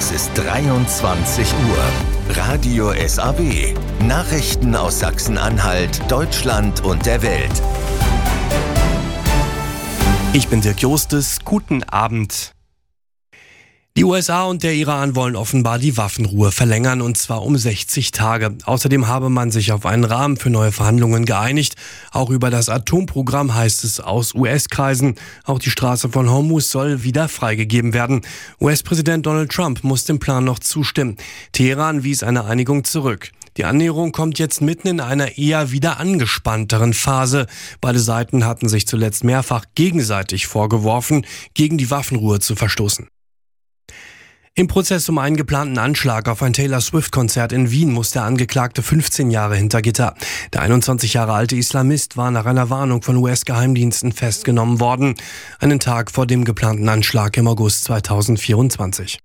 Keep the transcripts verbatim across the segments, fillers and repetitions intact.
Es ist dreiundzwanzig Uhr. Radio S A W. Nachrichten aus Sachsen-Anhalt, Deutschland und der Welt. Ich bin Dirk Jostes. Guten Abend. Die U S A und der Iran wollen offenbar die Waffenruhe verlängern, und zwar um sechzig Tage. Außerdem habe man sich auf einen Rahmen für neue Verhandlungen geeinigt. Auch über das Atomprogramm heißt es aus U S-Kreisen. Auch die Straße von Hormuz soll wieder freigegeben werden. U S-Präsident Donald Trump muss dem Plan noch zustimmen. Teheran wies eine Einigung zurück. Die Annäherung kommt jetzt mitten in einer eher wieder angespannteren Phase. Beide Seiten hatten sich zuletzt mehrfach gegenseitig vorgeworfen, gegen die Waffenruhe zu verstoßen. Im Prozess um einen geplanten Anschlag auf ein Taylor-Swift-Konzert in Wien muss der Angeklagte fünfzehn Jahre hinter Gitter. Der einundzwanzig Jahre alte Islamist war nach einer Warnung von U S-Geheimdiensten festgenommen worden, einen Tag vor dem geplanten Anschlag im August zweitausendvierundzwanzig.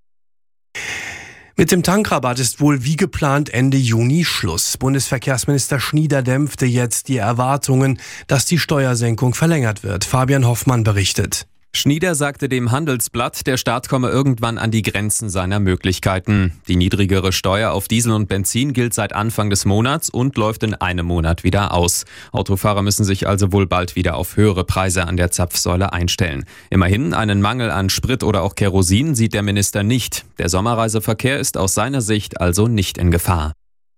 Mit dem Tankrabatt ist wohl wie geplant Ende Juni Schluss. Bundesverkehrsminister Schnieder dämpfte jetzt die Erwartungen, dass die Steuersenkung verlängert wird. Fabian Hoffmann berichtet. Schnieder sagte dem Handelsblatt, der Staat komme irgendwann an die Grenzen seiner Möglichkeiten. Die niedrigere Steuer auf Diesel und Benzin gilt seit Anfang des Monats und läuft in einem Monat wieder aus. Autofahrer müssen sich also wohl bald wieder auf höhere Preise an der Zapfsäule einstellen. Immerhin, einen Mangel an Sprit oder auch Kerosin sieht der Minister nicht. Der Sommerreiseverkehr ist aus seiner Sicht also nicht in Gefahr.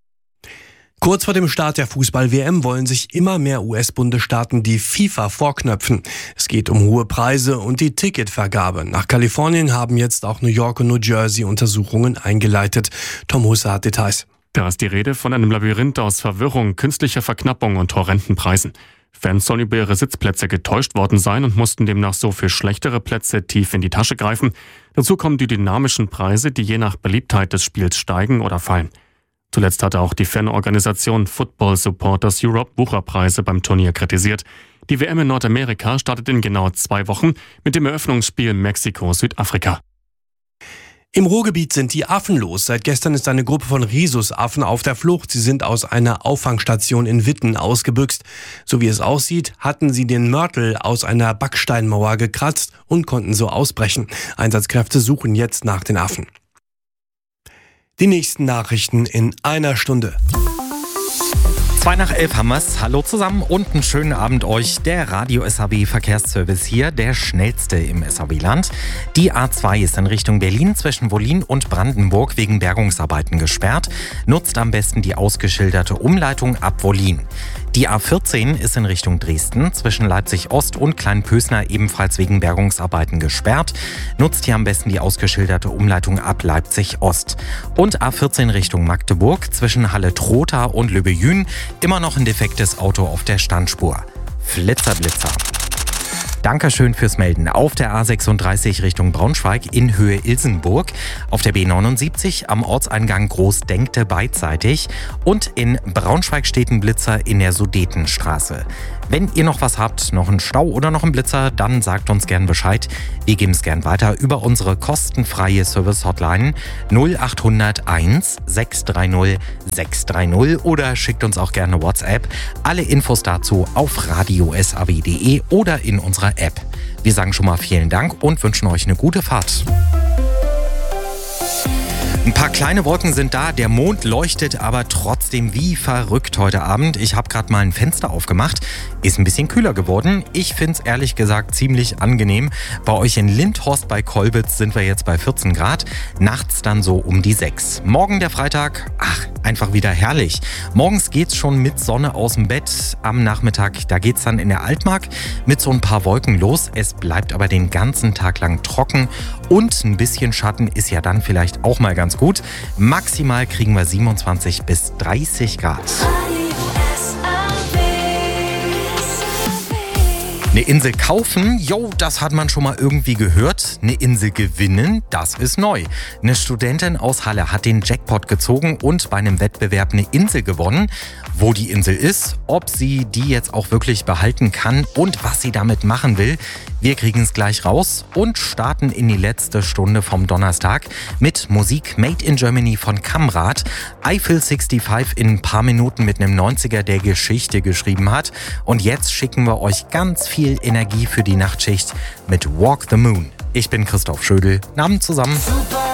Kurz vor dem Start der Fußball-W M wollen sich immer mehr U S-Bundesstaaten die FIFA vorknöpfen. Es geht um hohe Preise und die Ticketvergabe. Nach Kalifornien haben jetzt auch New York und New Jersey Untersuchungen eingeleitet. Tom Husse hat Details. Da ist die Rede von einem Labyrinth aus Verwirrung, künstlicher Verknappung und horrenden Preisen. Fans sollen über ihre Sitzplätze getäuscht worden sein und mussten demnach so für schlechtere Plätze tief in die Tasche greifen. Dazu kommen die dynamischen Preise, die je nach Beliebtheit des Spiels steigen oder fallen. Zuletzt hatte auch die Fanorganisation Football Supporters Europe Wucherpreise beim Turnier kritisiert. Die W M in Nordamerika startet in genau zwei Wochen mit dem Eröffnungsspiel Mexiko-Südafrika. Im Ruhrgebiet sind die Affen los. Seit gestern ist eine Gruppe von Rhesusaffen auf der Flucht. Sie sind aus einer Auffangstation in Witten ausgebüxt. So wie es aussieht, hatten sie den Mörtel aus einer Backsteinmauer gekratzt und konnten so ausbrechen. Einsatzkräfte suchen jetzt nach den Affen. Die nächsten Nachrichten in einer Stunde. Zwei nach elf haben wir's. Hallo zusammen und einen schönen Abend euch. Der Radio S A W Verkehrsservice hier, der schnellste im S A W-Land. Die A zwei ist in Richtung Berlin zwischen Wollin und Brandenburg wegen Bergungsarbeiten gesperrt. Nutzt am besten die ausgeschilderte Umleitung ab Wollin. Die A vierzehn ist in Richtung Dresden zwischen Leipzig-Ost und Kleinpösner ebenfalls wegen Bergungsarbeiten gesperrt. Nutzt hier am besten die ausgeschilderte Umleitung ab Leipzig-Ost. Und A vierzehn Richtung Magdeburg zwischen Halle-Trotha und Lübbejün immer noch ein defektes Auto auf der Standspur. Flitzer, Blitzer. Dankeschön fürs Melden. Auf der A sechsunddreißig Richtung Braunschweig in Höhe Ilsenburg, auf der B neunundsiebzig am Ortseingang Großdenkte beidseitig und in Braunschweig steht ein Blitzer in der Sudetenstraße. Wenn ihr noch was habt, noch einen Stau oder noch einen Blitzer, dann sagt uns gern Bescheid. Wir geben es gern weiter über unsere kostenfreie Service-Hotline null acht null null eins sechs drei null sechs drei null oder schickt uns auch gerne WhatsApp. Alle Infos dazu auf radio s a w punkt d e oder in unserer App. Wir sagen schon mal vielen Dank und wünschen euch eine gute Fahrt. Ein paar kleine Wolken sind da, der Mond leuchtet aber trotzdem wie verrückt heute Abend. Ich habe gerade mal ein Fenster aufgemacht, ist ein bisschen kühler geworden. Ich finde es ehrlich gesagt ziemlich angenehm. Bei euch in Lindhorst bei Kolbitz sind wir jetzt bei vierzehn Grad, nachts dann so um die sechs. Morgen der Freitag, ach, einfach wieder herrlich. Morgens geht's schon mit Sonne aus dem Bett, am Nachmittag, da geht's dann in der Altmark mit so ein paar Wolken los. Es bleibt aber den ganzen Tag lang trocken und ein bisschen Schatten ist ja dann vielleicht auch mal ganz gut. Maximal kriegen wir siebenundzwanzig bis dreißig Grad. Eine Insel kaufen, jo, das hat man schon mal irgendwie gehört. Eine Insel gewinnen, das ist neu. Eine Studentin aus Halle hat den Jackpot gezogen und bei einem Wettbewerb eine Insel gewonnen. Wo die Insel ist, ob sie die jetzt auch wirklich behalten kann und was sie damit machen will, wir kriegen es gleich raus und starten in die letzte Stunde vom Donnerstag mit Musik Made in Germany von Kamrat. Eiffel fünfundsechzig in ein paar Minuten mit einem neunziger, der Geschichte geschrieben hat. Und jetzt schicken wir euch ganz viel Energie für die Nachtschicht mit Walk the Moon. Ich bin Christoph Schödel. Namen zusammen.